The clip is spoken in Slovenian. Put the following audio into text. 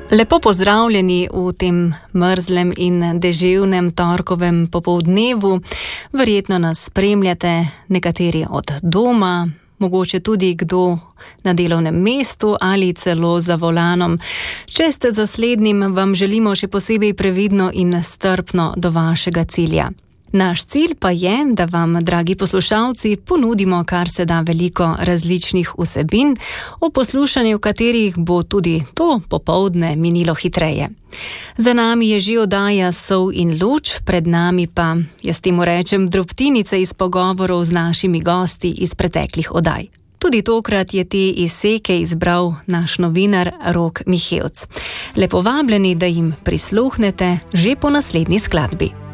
Lepo pozdravljeni v tem mrzlem in deževnem torkovem popoldnevu. Verjetno nas spremljate nekateri od doma, mogoče tudi kdo na delovnem mestu ali celo za volanom. Če ste za slednjim, vam želimo še posebej previdno in strpno do vašega cilja. Naš cilj pa je, da vam, dragi poslušalci, ponudimo kar se da veliko različnih vsebin, o poslušanju katerih bo tudi to popoldne minilo hitreje. Za nami je že oddaja Sol in luč, pred nami pa, jaz temu rečem, drobtinice iz pogovorov z našimi gosti iz preteklih oddaj. Tudi tokrat je te izseke izbral naš novinar Rok Mihevc. Lepo vabljeni, da jim prisluhnete že po naslednji skladbi.